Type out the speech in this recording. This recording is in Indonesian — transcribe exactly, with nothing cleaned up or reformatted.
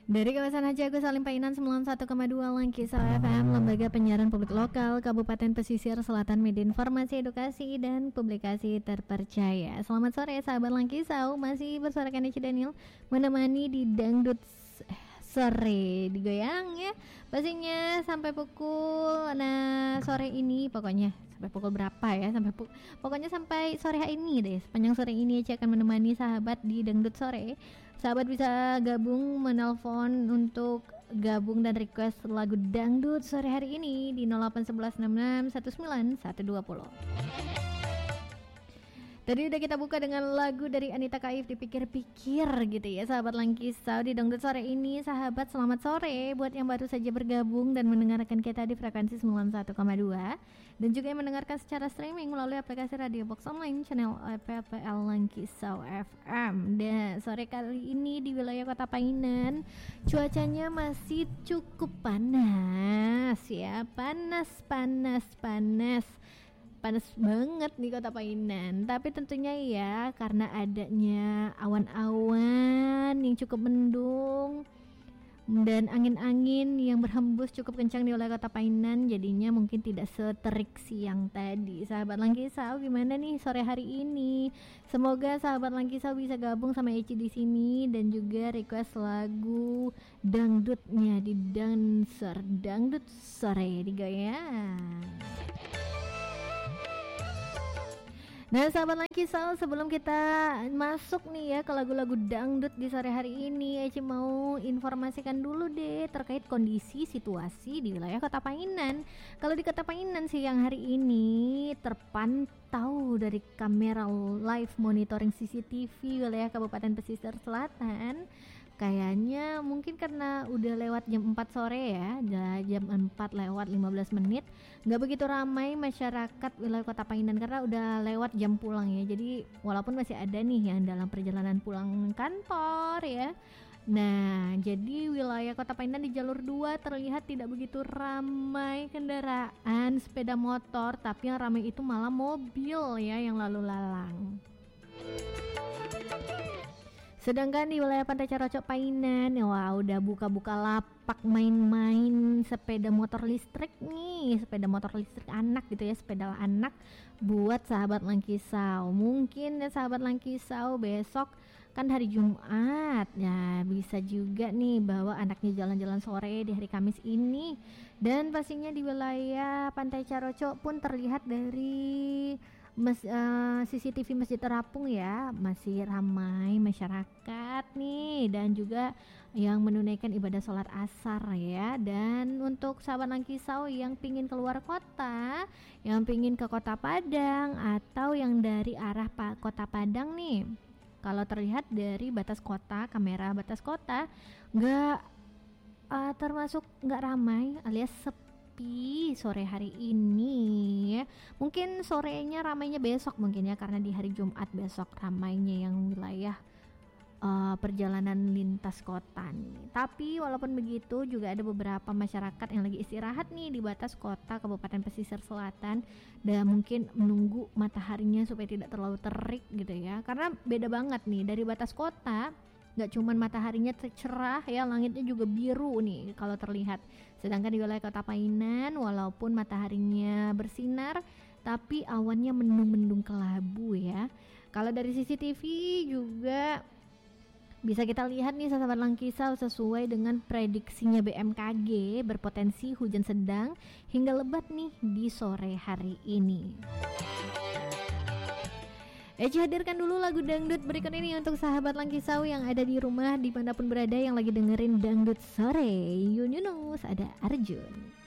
Dari kawasan Haji Agus Salim Painan sembilan puluh satu koma dua Langkisau F M, Lembaga Penyiaran Publik Lokal Kabupaten Pesisir Selatan, media informasi, edukasi, dan publikasi terpercaya. Selamat sore sahabat Langkisau, masih bersuarakan Eci Daniel menemani di Dangdut Sore, digoyang ya pastinya sampai pukul nah sore ini, pokoknya sampai pukul berapa ya, sampai pu- pokoknya sampai sore hari ini deh. Sepanjang sore ini Eci akan menemani sahabat di Dangdut Sore. Sahabat bisa gabung menelpon untuk gabung dan request lagu dangdut sore hari ini di nol delapan satu satu enam enam satu sembilan satu dua nol. Tadi udah kita buka dengan lagu dari Anita Kaif, Dipikir-pikir gitu ya sahabat Langkisau. Di Dangdut Sore ini sahabat selamat sore buat yang baru saja bergabung dan mendengarkan kita di frekuensi sembilan puluh satu koma dua, dan juga yang mendengarkan secara streaming melalui aplikasi Radio Box Online channel P P L Langkisau F M. Dan sore kali ini di wilayah Kota Painan cuacanya masih cukup panas ya, panas panas panas panas banget nih Kota Painan. Tapi tentunya ya karena adanya awan-awan yang cukup mendung dan angin-angin yang berhembus cukup kencang di wilayah Kota Painan, jadinya mungkin tidak seterik siang tadi. Sahabat Langkisau gimana nih sore hari ini? Semoga sahabat Langkisau bisa gabung sama Eci di sini dan juga request lagu dangdutnya di Dancer Dangdut Sore digoyang. Nah sahabat Langkisau, sebelum kita masuk nih ya ke lagu-lagu dangdut di sore hari ini, Eci mau informasikan dulu deh terkait kondisi situasi di wilayah Kota Painan. Kalau di Kota Painan siang hari ini terpantau dari kamera live monitoring C C T V wilayah Kabupaten Pesisir Selatan, kayaknya mungkin karena udah lewat jam empat sore ya, jam empat lewat lima belas menit, nggak begitu ramai masyarakat wilayah Kota Painan karena udah lewat jam pulang ya. Jadi walaupun masih ada nih yang dalam perjalanan pulang kantor ya. Nah, jadi wilayah Kota Painan di jalur dua terlihat tidak begitu ramai kendaraan sepeda motor, tapi yang ramai itu malah mobil ya yang lalu lalang. Sedangkan di wilayah Pantai Carocok Painan, wah udah buka-buka lapak main-main sepeda motor listrik nih, sepeda motor listrik anak gitu ya, sepeda anak buat sahabat Langkisau. Mungkin ya sahabat Langkisau besok kan hari Jumat, ya bisa juga nih bawa anaknya jalan-jalan sore di hari Kamis ini. Dan pastinya di wilayah Pantai Carocok pun terlihat dari Mes, uh, C C T V Masjid Terapung ya, masih ramai masyarakat nih dan juga yang menunaikan ibadah sholat asar ya. Dan untuk sahabat Langkisau yang pingin keluar kota, yang pingin ke Kota Padang atau yang dari arah pa- Kota Padang nih, kalau terlihat dari batas kota, kamera batas kota nggak uh, termasuk nggak ramai alias sepi sore hari ini ya. Mungkin sorenya ramainya besok mungkin ya, karena di hari Jumat besok ramainya yang wilayah uh, perjalanan lintas kota nih. Tapi walaupun begitu juga ada beberapa masyarakat yang lagi istirahat nih di batas kota Kabupaten Pesisir Selatan dan mungkin menunggu mataharinya supaya tidak terlalu terik gitu ya. Karena beda banget nih dari batas kota, nggak cuman mataharinya cerah ya, langitnya juga biru nih kalau terlihat. Sedangkan di wilayah Kota Painan walaupun mataharinya bersinar tapi awannya mendung-mendung kelabu ya. Kalau dari C C T V juga bisa kita lihat nih sahabat Langkisau, sesuai dengan prediksinya B M K G berpotensi hujan sedang hingga lebat nih di sore hari ini. Eci hadirkan dulu lagu dangdut berikut ini untuk sahabat Langkisau yang ada di rumah dimanapun berada yang lagi dengerin Dangdut Sore. You know, ada Arjun.